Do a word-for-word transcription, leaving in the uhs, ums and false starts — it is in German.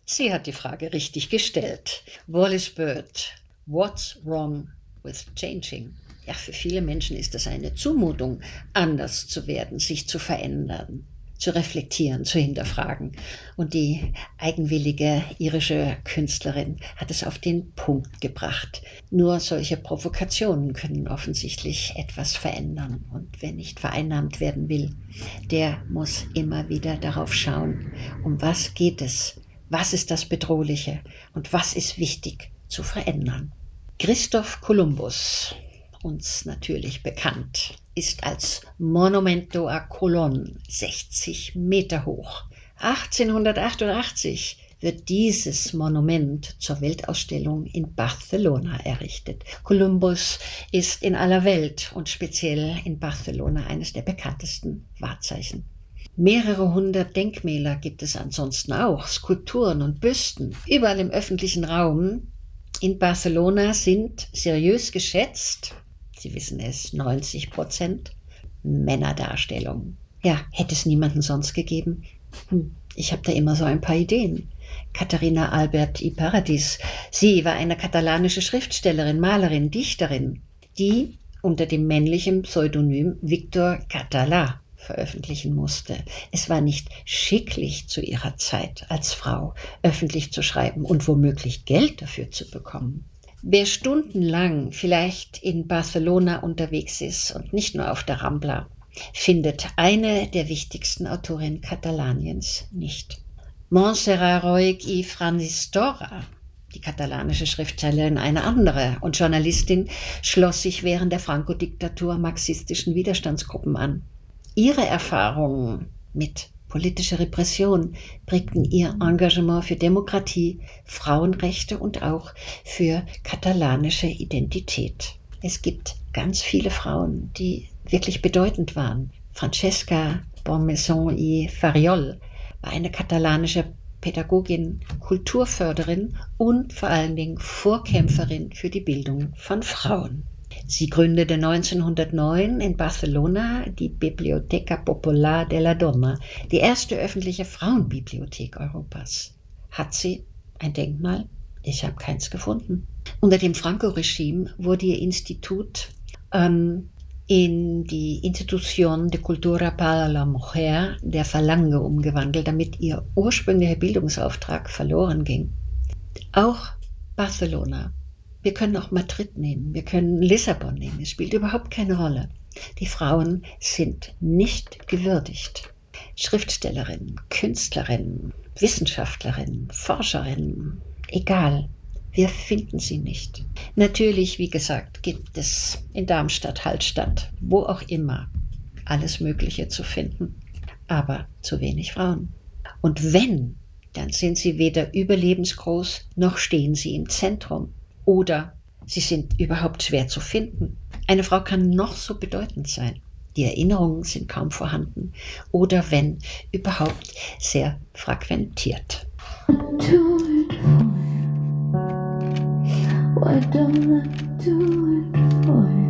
Sie hat die Frage richtig gestellt. Wallis Bird, what's wrong with changing? Ja, für viele Menschen ist das eine Zumutung, anders zu werden, sich zu verändern, zu reflektieren, zu hinterfragen. Und die eigenwillige irische Künstlerin hat es auf den Punkt gebracht. Nur solche Provokationen können offensichtlich etwas verändern. Und wer nicht vereinnahmt werden will, der muss immer wieder darauf schauen, um was geht es? Was ist das Bedrohliche und was ist wichtig zu verändern? Christoph Kolumbus, uns natürlich bekannt, ist als Monumento a Colón sechzig Meter hoch. achtzehnhundertachtundachtzig wird dieses Monument zur Weltausstellung in Barcelona errichtet. Kolumbus ist in aller Welt und speziell in Barcelona eines der bekanntesten Wahrzeichen. Mehrere hundert Denkmäler gibt es ansonsten auch, Skulpturen und Büsten, überall im öffentlichen Raum. In Barcelona sind seriös geschätzt, Sie wissen es, neunzig Prozent Männerdarstellungen. Ja, hätte es niemanden sonst gegeben? Hm, ich habe da immer so ein paar Ideen. Katharina Albert i Paradis, sie war eine katalanische Schriftstellerin, Malerin, Dichterin, die unter dem männlichen Pseudonym Victor Català veröffentlichen musste. Es war nicht schicklich zu ihrer Zeit als Frau öffentlich zu schreiben und womöglich Geld dafür zu bekommen. Wer stundenlang vielleicht in Barcelona unterwegs ist und nicht nur auf der Rambla, findet eine der wichtigsten Autorinnen Katalaniens nicht. Montserrat Roig i Franistora, die katalanische Schriftstellerin, eine andere und Journalistin, schloss sich während der Franco-Diktatur marxistischen Widerstandsgruppen an. Ihre Erfahrungen mit politischer Repression prägten ihr Engagement für Demokratie, Frauenrechte und auch für katalanische Identität. Es gibt ganz viele Frauen, die wirklich bedeutend waren. Francesca Bonmaison i Farriol war eine katalanische Pädagogin, Kulturförderin und vor allen Dingen Vorkämpferin für die Bildung von Frauen. Sie gründete neunzehnhundertneun in Barcelona die Biblioteca Popular de la Donna, die erste öffentliche Frauenbibliothek Europas. Hat sie ein Denkmal? Ich habe keins gefunden. Unter dem Franco-Regime wurde ihr Institut ähm, in die Institución de Cultura para la Mujer der Falange umgewandelt, damit ihr ursprünglicher Bildungsauftrag verloren ging. Auch Barcelona. Wir können auch Madrid nehmen, wir können Lissabon nehmen, es spielt überhaupt keine Rolle. Die Frauen sind nicht gewürdigt. Schriftstellerinnen, Künstlerinnen, Wissenschaftlerinnen, Forscherinnen, egal, wir finden sie nicht. Natürlich, wie gesagt, gibt es in Darmstadt, Hallstatt, wo auch immer, alles Mögliche zu finden, aber zu wenig Frauen. Und wenn, dann sind sie weder überlebensgroß, noch stehen sie im Zentrum. Oder sie sind überhaupt schwer zu finden. Eine Frau kann noch so bedeutend sein. Die Erinnerungen sind kaum vorhanden. Oder wenn, überhaupt sehr fragmentiert. Do it for you. Why don't I do it for you?